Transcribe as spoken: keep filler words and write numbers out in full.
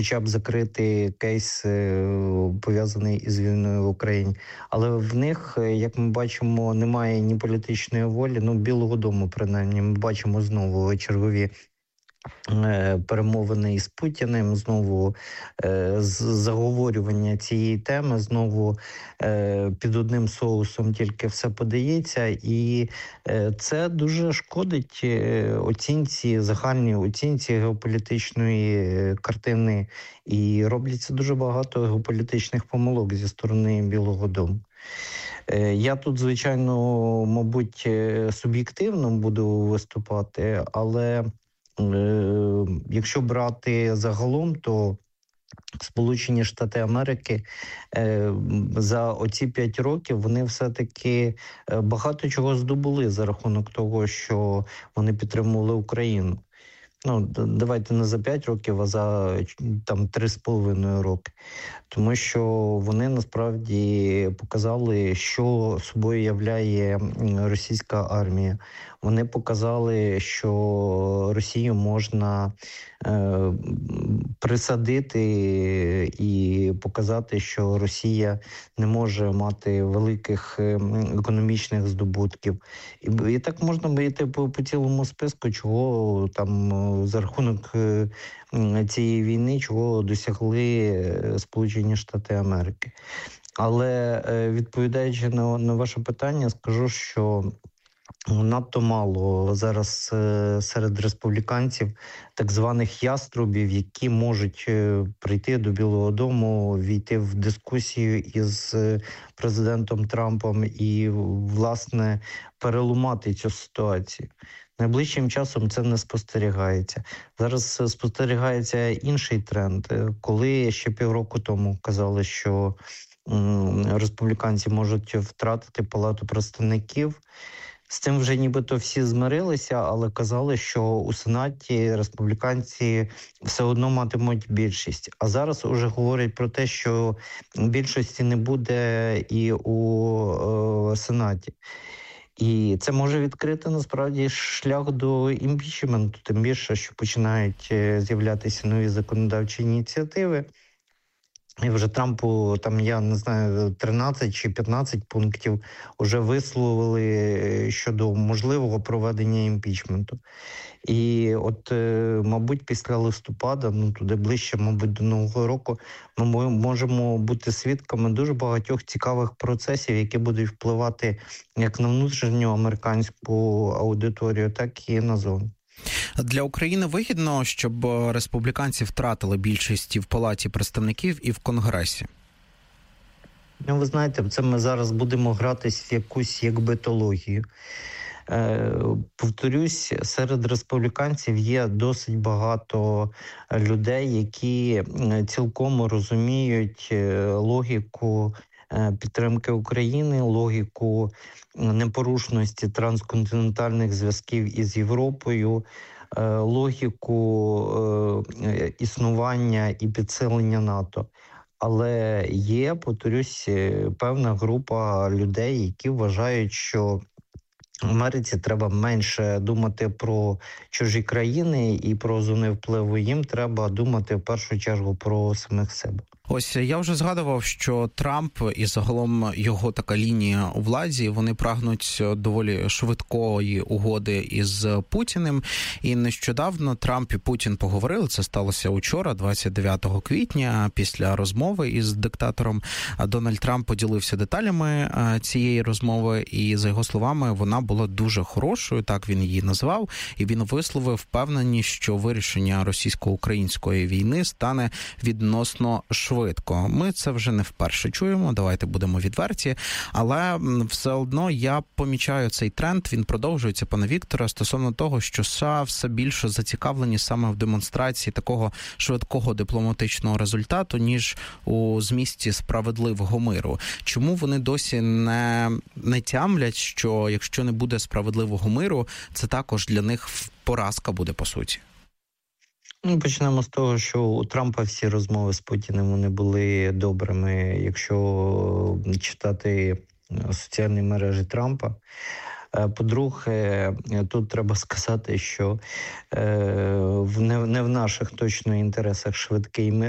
хоча б закрити кейс, пов'язаний із війною в Україні. Але в них, як ми бачимо, немає ні політичної волі, ну, Білого дому, принаймні. Ми бачимо знову чергові перемовини із Путіним, знову е, заговорювання цієї теми, знову е, під одним соусом тільки все подається, і е, це дуже шкодить оцінці, загальній оцінці геополітичної картини, і робляться дуже багато геополітичних помилок зі сторони Білого дому. Я тут, звичайно, мабуть, суб'єктивно буду виступати, але якщо брати загалом, то Сполучені Штати Америки за оці п'ять років вони все-таки багато чого здобули за рахунок того, що вони підтримували Україну. Ну, давайте не за п'ять років, а за там три з половиною роки. Тому що вони насправді показали, що собою являє російська армія. Вони показали, що Росію можна е, присадити і показати, що Росія не може мати великих економічних здобутків. І, і так можна би йти по, по цілому списку, чого там за рахунок цієї війни, чого досягли Сполучені Штати Америки. Але відповідаючи на, на ваше питання, скажу, що надто мало зараз серед республіканців так званих яструбів, які можуть прийти до Білого дому, війти в дискусію із президентом Трампом і, власне, переламати цю ситуацію. Найближчим часом це не спостерігається. Зараз спостерігається інший тренд. Коли ще півроку тому казали, що республіканці можуть втратити Палату представників, з цим вже нібито всі змирилися, але казали, що у Сенаті республіканці все одно матимуть більшість. А зараз уже говорять про те, що більшості не буде і у е, Сенаті. І це може відкрити, насправді, шлях до імпічменту, тим більше, що починають з'являтися нові законодавчі ініціативи. І вже Трампу, там, я не знаю, тринадцять чи п'ятнадцять пунктів вже висловили щодо можливого проведення імпічменту. І от, мабуть, після листопада, ну туди ближче, мабуть, до Нового року, ми можемо бути свідками дуже багатьох цікавих процесів, які будуть впливати як на внутрішню американську аудиторію, так і на зону. Для України вигідно, щоб республіканці втратили більшість і в Палаті представників, і в Конгресі? Ну, ви знаєте, це ми зараз будемо гратись в якусь якби тологію. Е, повторюсь, серед республіканців є досить багато людей, які цілком розуміють логіку підтримки України, логіку непорушності трансконтинентальних зв'язків із Європою, логіку існування і підсилення НАТО. Але є, повторюсь, певна група людей, які вважають, що Америці треба менше думати про чужі країни і про зони впливу. Їм треба думати в першу чергу про самих себе. Ось я вже згадував, що Трамп і загалом його така лінія у владі, вони прагнуть доволі швидкої угоди із Путіним. І нещодавно Трамп і Путін поговорили, це сталося учора, двадцять дев'ятого квітня, після розмови із диктатором. Дональд Трамп поділився деталями цієї розмови, і, за його словами, вона була дуже хорошою, так він її назвав, і він висловив впевненість, що вирішення російсько-української війни стане відносно швидко. Ми це вже не вперше чуємо, давайте будемо відверті, але все одно я помічаю цей тренд, він продовжується, пане Вікторе, стосовно того, що США все більше зацікавлені саме в демонстрації такого швидкого дипломатичного результату, ніж у змісті справедливого миру. Чому вони досі не, не тямлять, що якщо не буде справедливого миру, це також для них поразка буде по суті? Ну, почнемо з того, що у Трампа всі розмови з Путіним вони були добрими. Якщо читати соціальні мережі Трампа, по-друге, тут треба сказати, що не в наших точно інтересах швидкий мир.